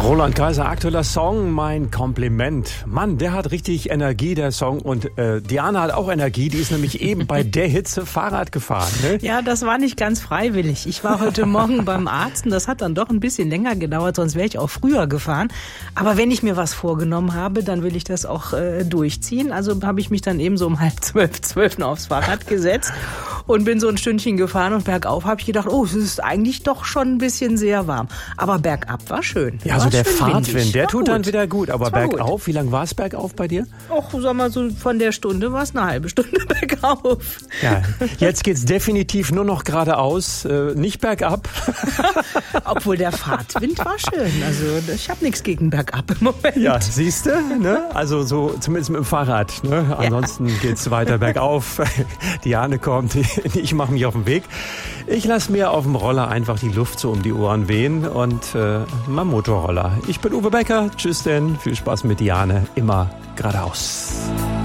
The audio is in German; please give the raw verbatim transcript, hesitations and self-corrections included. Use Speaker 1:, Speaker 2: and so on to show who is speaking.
Speaker 1: Roland Kaiser, aktueller Song, mein Kompliment. Mann, der hat richtig Energie, der Song. Und äh, Diana hat auch Energie, die ist nämlich eben bei der Hitze Fahrrad gefahren. Ne?
Speaker 2: Ja, das war nicht ganz freiwillig. Ich war heute Morgen beim Arzt und das hat dann doch ein bisschen länger gedauert, sonst wäre ich auch früher gefahren. Aber wenn ich mir was vorgenommen habe, dann will ich das auch äh, durchziehen. Also habe ich mich dann eben so um halb zwölf, zwölf aufs Fahrrad gesetzt und bin so ein Stündchen gefahren und bergauf habe ich gedacht, oh, es ist eigentlich doch schon ein bisschen sehr warm. Aber bergab war schön.
Speaker 1: Ja, also der Fahrtwind,
Speaker 2: windig.
Speaker 1: der
Speaker 2: War
Speaker 1: tut
Speaker 2: gut.
Speaker 1: dann wieder gut. Aber
Speaker 2: War
Speaker 1: bergauf,
Speaker 2: gut.
Speaker 1: wie lang war es bergauf bei dir?
Speaker 2: Och, sag mal so, von der Stunde war es eine halbe Stunde bergauf.
Speaker 1: Ja, jetzt geht's definitiv nur noch geradeaus, äh, nicht bergab.
Speaker 2: Obwohl der Fahrtwind war schön. Also ich habe nichts gegen bergab im Moment.
Speaker 1: Ja, siehst du, ne? Also so zumindest mit dem Fahrrad. Ne? Ansonsten geht's weiter bergauf. Diane kommt, ich mache mich auf den Weg. Ich lasse mir auf dem Roller einfach die Luft so um die Ohren wehen und äh, mein Motorroller. Ich bin Uwe Becker. Tschüss denn. Viel Spaß mit Diane. Immer geradeaus.